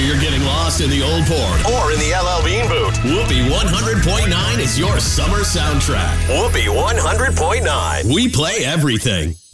Whether you're getting lost in the old port or in the LL Bean boot, Whoopee 100.9 is your summer soundtrack. Whoopee 100.9. We play everything.